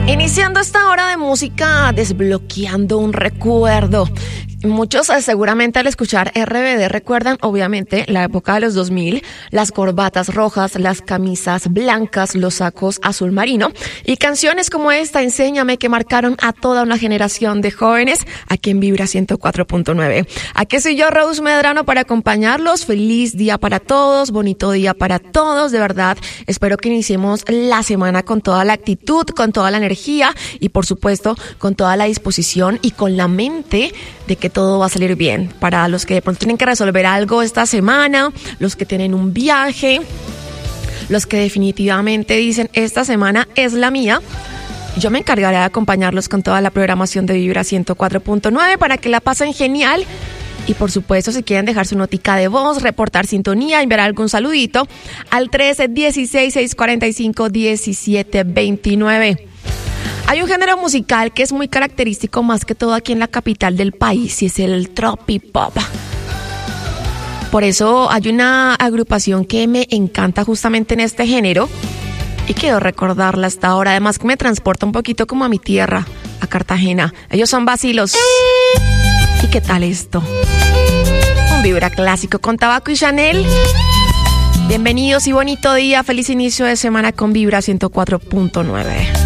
Iniciando esta hora de música, desbloqueando un recuerdo. Muchos seguramente al escuchar RBD recuerdan obviamente la época de los 2000, las corbatas rojas, las camisas blancas, los sacos azul marino y canciones como esta, Enséñame, que marcaron a toda una generación de jóvenes aquí en Vibra 104.9. Aquí soy yo, Rose Medrano, para acompañarlos. Feliz día para todos, bonito día para todos, de verdad. Espero que iniciemos la semana con toda la actitud, con toda la energía y por supuesto con toda la disposición y con la mente de que todo va a salir bien. Para los que de pronto tienen que resolver algo esta semana, los que tienen un viaje, los que definitivamente dicen esta semana es la mía, yo me encargaré de acompañarlos con toda la programación de Vibra 104.9 para que la pasen genial. Y por supuesto, si quieren dejar su notica de voz, reportar sintonía, enviar algún saludito al 1316-645-1729. Hay un género musical que es muy característico más que todo aquí en la capital del país y es el tropipop. Por eso hay una agrupación que me encanta justamente en este género y quiero recordarla hasta ahora. Además que me transporta un poquito como a mi tierra, a Cartagena. Ellos son Vacilos. ¿Y qué tal esto? Un Vibra clásico con Tabaco y Chanel. Bienvenidos y bonito día. Feliz inicio de semana con Vibra 104.9.